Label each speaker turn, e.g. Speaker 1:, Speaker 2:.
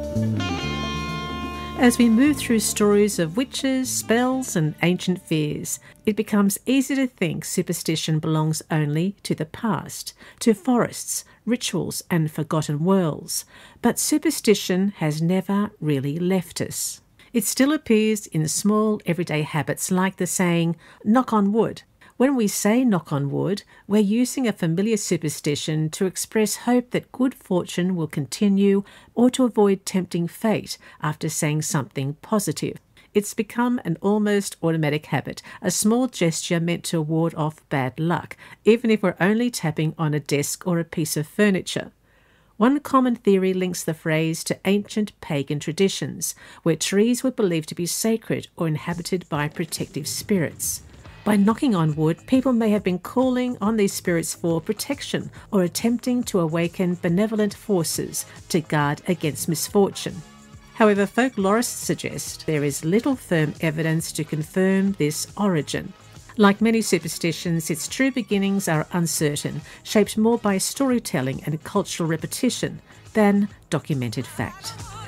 Speaker 1: As we move through stories of witches, spells and ancient fears, it becomes easy to think superstition belongs only to the past, to forests, rituals and forgotten worlds. But superstition has never really left us. It still appears in small everyday habits like the saying, knock on wood. When we say knock on wood, we're using a familiar superstition to express hope that good fortune will continue or to avoid tempting fate after saying something positive. It's become an almost automatic habit, a small gesture meant to ward off bad luck, even if we're only tapping on a desk or a piece of furniture. One common theory links the phrase to ancient pagan traditions, where trees were believed to be sacred or inhabited by protective spirits. By knocking on wood, people may have been calling on these spirits for protection or attempting to awaken benevolent forces to guard against misfortune. However, folklorists suggest there is little firm evidence to confirm this origin. Like many superstitions, its true beginnings are uncertain, shaped more by storytelling and cultural repetition than documented fact.